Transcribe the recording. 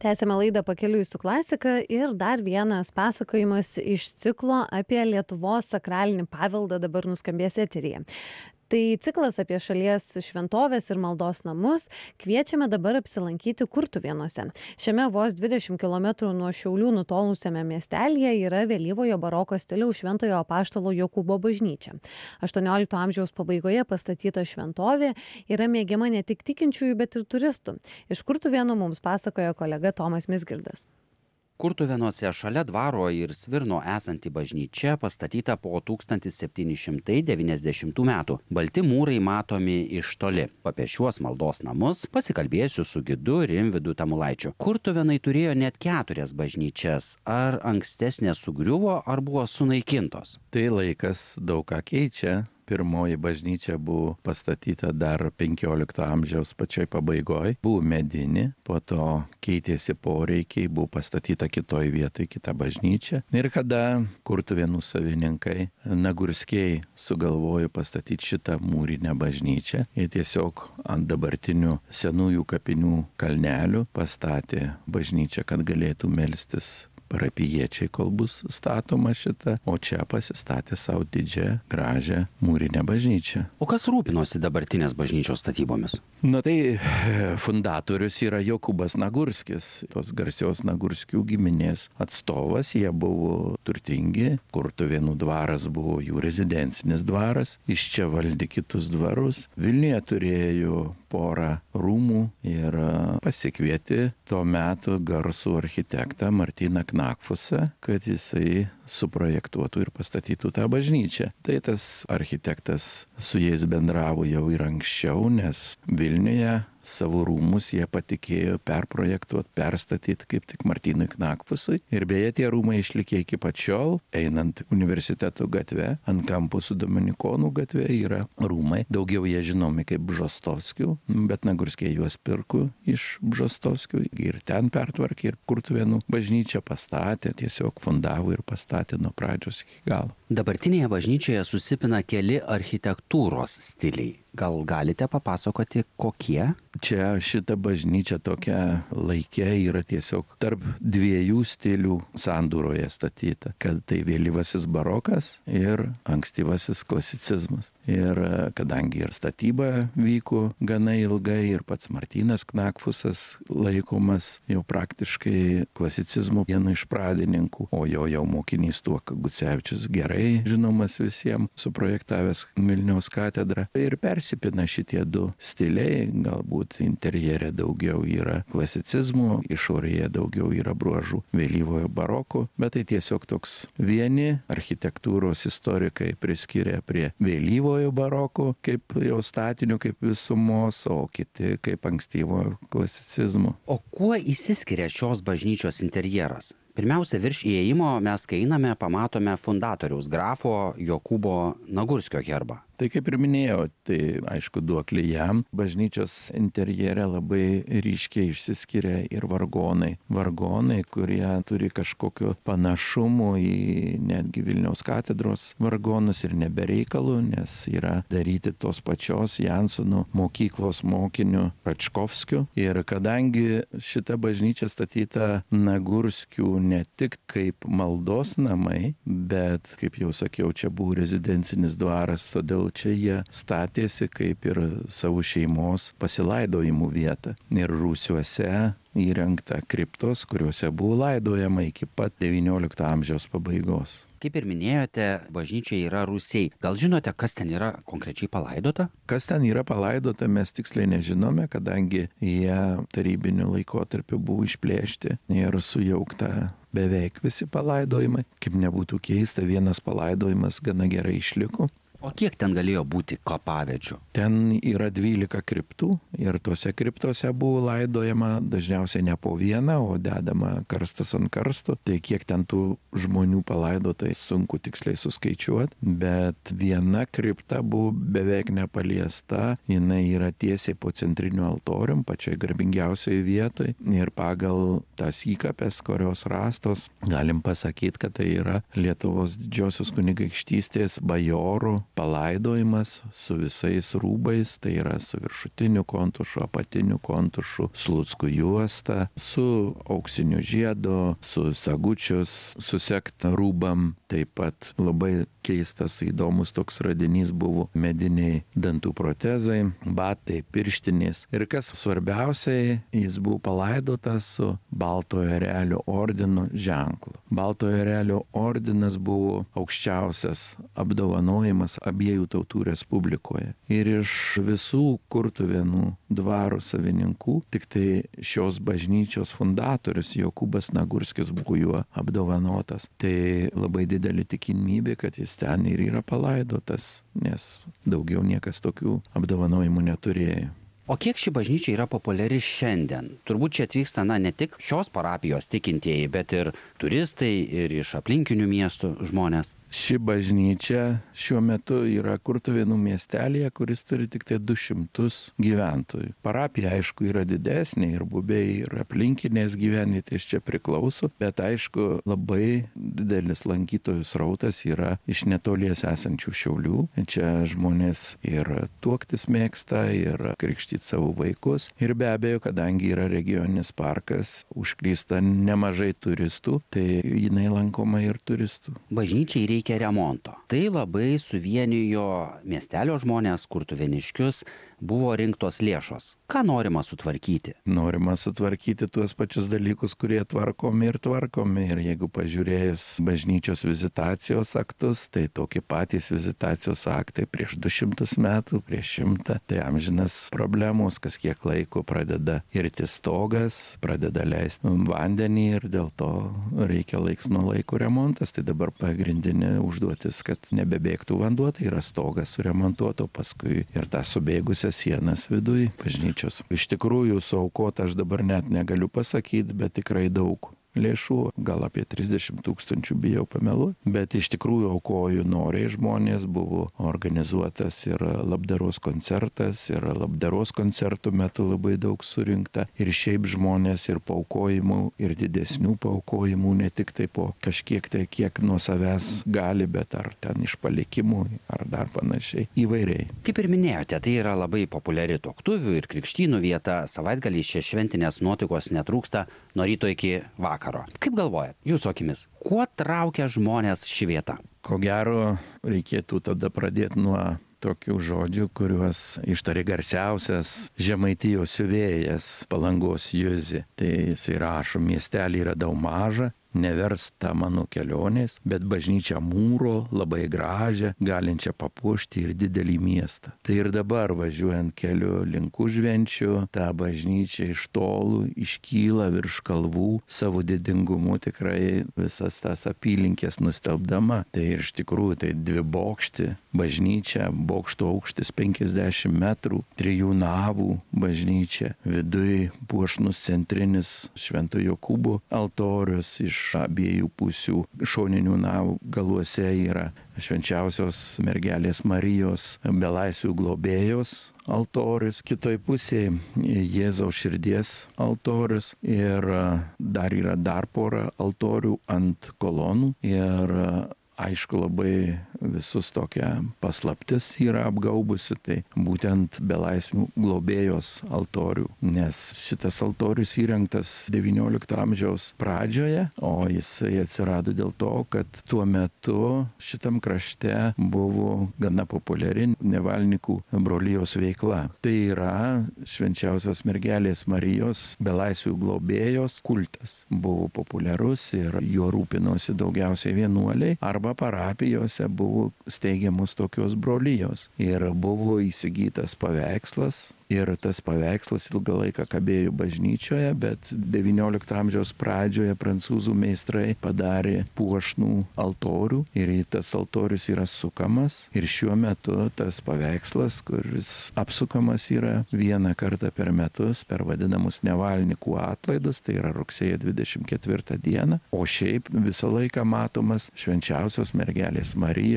Tęsiame laidą Pakeliui su klasika ir dar vienas pasakojimas iš ciklo apie Lietuvos sakralinį paveldą dabar nuskambės eteryje. Tai ciklas apie šalies šventovės ir maldos namus. Kviečiame dabar apsilankyti Kurtuvėnuose. Šiame vos 20 km nuo Šiaulių nutolusiame miestelyje yra vėlyvojo baroko stiliaus Šventojo Apaštalo Jokūbo bažnyčia. 18 amžiaus pabaigoje pastatyta šventovė yra mėgiama ne tik tikinčiųjų, bet ir turistų. Iš Kurtuvėnų mums pasakoja kolega Tomas Mizgirdas. Kurtuvėnuose šalia dvaro ir Svirno esanti bažnyčia pastatyta po 1790 metų. Balti mūrai matomi iš toli. Apie šiuos maldos namus pasikalbėsiu su gidu Rimvydu Tamulaičiu. Kurtuvėnai turėjo net 4 bažnyčias. Ar ankstesnės sugriuvo, ar buvo sunaikintos? Tai laikas daug ką keičia. Pirmoji bažnyčia buvo pastatyta dar 15 amžiaus pačioj pabaigoje. Buvo medinė, po to keitėsi poreikiai, buvo pastatyta kitoj vietoj kita bažnyčia. Ir kada Kurtuvėnų savininkai Nagurskiai sugalvojo pastatyti šitą mūrinę bažnyčią, jie tiesiog ant dabartinių senųjų kapinių kalnelių pastatė bažnyčią, kad galėtų melstis parapijiečiai, kol bus statoma šita, o čia pasistatė savo didžią, gražią mūrinę bažnyčią. O kas rūpinosi dabartinės bažnyčios statybomis? Na tai fundatorius yra Jokūbas Nagurskis, tos garsios Nagurskių giminės atstovas, jie buvo turtingi, Kurtuvėnų dvaras buvo jų rezidencinis dvaras, iš čia valdė kitus dvarus, Vilniuje turėjo porą rūmų ir pasikvietė tuo metu garsų architektą Martyną Knakfusą, kad jisai suprojektuotų ir pastatytų tą bažnyčią. Tai tas architektas su jais bendravo jau ir anksčiau, nes Vilniuje savo rūmus jie patikėjo perprojektuoti, perstatyti kaip tik Martynui Knakfusui. Ir beje, tie rūmai išlikė iki pačiol, einant universiteto gatve, ant kampo su Dominikonų gatve yra rūmai. Daugiau jie žinomi kaip Bžostovskių, bet Nagurskiai juos pirko iš Bžostovskių ir ten pertvarkė ir Kurtuvėnų bažnyčią pastatė, tiesiog fundavo ir pastatė nuo pradžios iki galo. Dabartinėje bažnyčioje susipina keli architektūros stiliai. Gal galite papasakoti, kokie? Čia šita bažnyčia tokia laikė yra tiesiog tarp dviejų stilių sandūroje statyta, kad tai vėlyvasis barokas ir ankstyvasis klasicizmas. Ir kadangi ir statyba vyko gana ilgai ir pats Martynas Knakfusas laikomas jau praktiškai klasicizmo vienu iš pradininkų, o jo mokinys Tuoka Gucevičius gerai žinomas visiems, suprojektavęs Vilniaus katedrą. Ir persipina šitie du stiliai, galbūt interjere daugiau yra klasicizmo, išorėje daugiau yra bruožų vėlyvojo baroko, bet tai tiesiog toks vieni architektūros istorikai priskiria prie vėlyvojo baroko kaip jau statinių, kaip visumos, o kiti kaip ankstyvojo klasicizmo. O kuo išsiskiria šios bažnyčios interjeras? Pirmiausia, virš įėjimo mes, kai einame, pamatome fundatoriaus grafo Jokūbo Nagurskio herbą. Tai kaip ir minėjau, tai aišku duoklė jam. Bažnyčios interjere labai ryškiai išsiskiria ir vargonai. Vargonai, kurie turi kažkokio panašumo į netgi Vilniaus katedros vargonus ir nebereikalų, nes yra daryti tos pačios Jansonų mokyklos mokinių Račkovskių. Ir kadangi šita bažnyčia statyta Nagurskių ne tik kaip maldos namai, bet, kaip jau sakiau, čia buvo rezidencinis dvaras, todėl čia jie statėsi kaip ir savo šeimos pasilaidojimų vietą. Ir rūsiuose įrengta kriptos, kuriuose buvo laidojama iki pat XIX amžiaus pabaigos. Kaip ir minėjote, bažnyčia yra rūsiai. Gal žinote, kas ten yra konkrečiai palaidota? Kas ten yra palaidota, mes tiksliai nežinome, kadangi jie tarybiniu laikotarpiu buvo išplėšti ir sujaukta beveik visi palaidojimai. Kaip nebūtų keista, vienas palaidojimas gana gerai išliko. O kiek ten galėjo būti kapavietčių? Ten yra 12 kriptų ir tose kriptose buvo laidojama dažniausiai ne po vieną, o dedama karstas ant karsto. Tai kiek ten tų žmonių palaidota, sunku tiksliai suskaičiuoti, bet viena kripta buvo beveik nepaliesta, jinai yra tiesiai po centriniu altorium, pačioj garbingiausioje vietoje ir pagal tas įkapės, kurios rastos, galim pasakyti, kad tai yra Lietuvos didžiosios kunigaikštystės bajorų palaidojimas su visais rūbais, tai yra su viršutiniu kontušu, apatiniu kontušu, sluckų juosta, su auksiniu žiedu, su sagučius susegta rūbam. Taip pat labai keistas, įdomus toks radinys buvo mediniai dantų protezai, batai, pirštinės. Ir kas svarbiausiai, jis buvo palaidotas su Baltojo Erelio ordino ženklu. Baltojo Erelio ordinas buvo aukščiausias apdovanojimas abiejų tautų respublikoje. Ir iš visų Kurtuvėnų dvaro savininkų, tik tai šios bažnyčios fundatorius Jokūbas Nagurskis buvo juo apdovanotas. Tai labai didelė tikimybė, kad jis ten ir yra palaidotas, nes daugiau niekas tokių apdovanojimų neturėjo. O kiek ši bažnyčia yra populiari šiandien? Turbūt čia atvyksta ne tik šios parapijos tikintieji, bet ir turistai ir iš aplinkinių miestų žmonės. Ši bažnyčia šiuo metu yra Kurtuvėnų miestelėje, kuris turi tik tai 200 gyventojų. Parapija, aišku, yra didesnė ir Bubiai, ir aplinkinės gyvenvietės čia priklauso, bet aišku, labai didelis lankytojų srautas yra iš netolies esančių Šiaulių. Čia žmonės ir tuoktis mėgsta, ir krikštyti savo vaikus. Ir be abejo, kadangi yra regioninis parkas, užklysta nemažai turistų, tai jinai lankoma ir turistų. Bažnyčiai reikia remonto. Tai labai suvienijo miestelio žmonės, kurtuvėniškius, buvo rinktos lėšos. Ką norima sutvarkyti? Norima sutvarkyti tuos pačius dalykus, kurie tvarkomi. Ir jeigu pažiūrėjus bažnyčios vizitacijos aktus, tai tokie patys vizitacijos aktai prieš 200 metų, prieš 100. Tai amžinas problemos, kas kiek laiko pradeda irti stogas, pradeda leisti vandenį ir dėl to reikia laiks nuo laiko remontas. Tai dabar pagrindinė užduotis, kad nebebėgtų vanduo, tai yra stogas suremontuoto, paskui ir tą subėgusią sienas viduj bažnyčios. Iš tikrųjų, suaukota aš dabar net negaliu pasakyti, bet tikrai daug lėšų, gal apie 30 000, bijau pameluoti, bet iš tikrųjų aukoju noriai žmonės, buvo organizuotas ir labdaros koncertas, ir labdaros koncertų metu labai daug surinkta, ir šiaip žmonės ir paaukojimų, ir didesnių paaukojimų, ne tik tai po kažkiek tai kiek nuo savęs gali, bet ar ten iš palikimų, ar dar panašiai, įvairiai. Kaip ir minėjote, tai yra labai populiari tuoktuvių ir krikštynų vieta, savaitgalį čia šventinės nuotaikos netrūksta nuo ryto iki vakaro. Kaip galvojat, jūsų akimis, kuo traukia žmonės ši vieta? Ko gero, reikėtų tada pradėti nuo tokių žodžių, kuriuos ištarė garsiausias Žemaitijos siuvėjas Palangos Juzi. Tai jisai rašo, miestelį yra daug maža, neversta mano kelionės, bet bažnyčia mūro, labai gražią, galinčią papuošti ir didelį miestą. Tai ir dabar važiuojant keliu link Užvenčių, ta bažnyčia iš tolų iškyla virš kalvų, savo didingumu tikrai visas tas apylinkės nustelbdama. Tai ir iš tikrųjų tai dvibokštė bažnyčia, bokšto aukštis 50 metrų, 3 navų bažnyčia, viduj puošnus centrinis Švento Jokūbo altorius, iš abiejų pusių šoninių navų galuose yra švenčiausios mergelės Marijos belaisvių globėjos altorius, kitoj pusėje Jėzaus širdies altorius ir dar yra dar pora altorių ant kolonų ir aišku, labai visus tokia paslaptis yra apgaubusi, tai būtent belaisvių globėjos altorių, nes šitas altorius įrengtas XIX amžiaus pradžioje, o jisai atsirado dėl to, kad tuo metu šitam krašte buvo gana populiari Nevalnikų brolijos veikla. Tai yra švenčiausios mergelės Marijos belaisvių globėjos kultas. Buvo populiarus ir juo rūpinosi daugiausiai vienuoliai arba parapijose buvo steigiamos tokios brolijos ir buvo įsigytas paveikslas. Ir tas paveikslas ilgą laiką kabėjo bažnyčioje, bet XIX amžiaus pradžioje prancūzų meistrai padarė puošnų altorių ir tas altorius yra sukamas. Ir šiuo metu tas paveikslas, kuris apsukamas yra vieną kartą per metus, per vadinamus Nevalnikų atlaidus, tai yra rugsėjo 24 dieną, o šiaip visą laiką matomas švenčiausios mergelės Marijos